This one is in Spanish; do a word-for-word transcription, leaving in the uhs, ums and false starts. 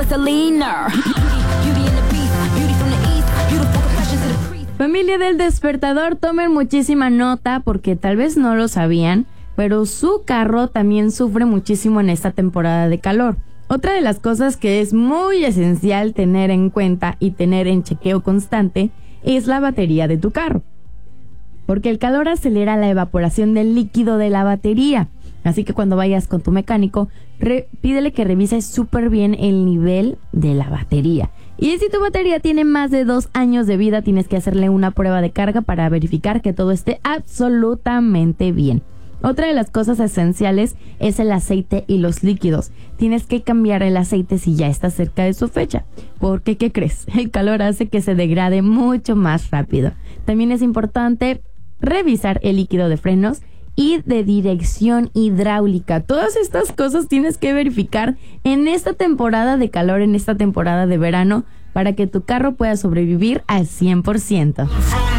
gasolina. Familia del Despertador, tomen muchísima nota porque tal vez no lo sabían, pero su carro también sufre muchísimo en esta temporada de calor. Otra de las cosas que es muy esencial tener en cuenta y tener en chequeo constante es la batería de tu carro, porque el calor acelera la evaporación del líquido de la batería. Así que cuando vayas con tu mecánico, re- pídele que revise súper bien el nivel de la batería. Y si tu batería tiene más de dos años de vida, tienes que hacerle una prueba de carga para verificar que todo esté absolutamente bien. Otra de las cosas esenciales es el aceite y los líquidos. Tienes que cambiar el aceite si ya está cerca de su fecha. Porque, ¿qué crees? El calor hace que se degrade mucho más rápido. También es importante revisar el líquido de frenos y de dirección hidráulica. Todas estas cosas tienes que verificar en esta temporada de calor, en esta temporada de verano, para que tu carro pueda sobrevivir al cien por ciento.